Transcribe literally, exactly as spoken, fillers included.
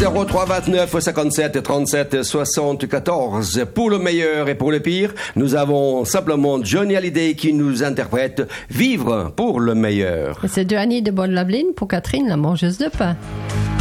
zéro trois vingt-neuf cinquante-sept trente-sept soixante-quatorze. Pour le meilleur et pour le pire, nous avons simplement Johnny Hallyday qui nous interprète Vivre pour le meilleur. C'est de Annie de Bonne-Laveline pour Catherine, la mangeuse de pain.